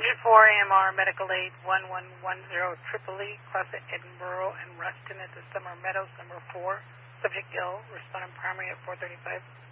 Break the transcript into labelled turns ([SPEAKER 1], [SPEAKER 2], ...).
[SPEAKER 1] 4 AMR Medical Aid 1110 Tripoli, Crossett, Edinburgh, and Ruston at the Summer Meadows, number 4. Subject ill. Respondent primary at 4:35.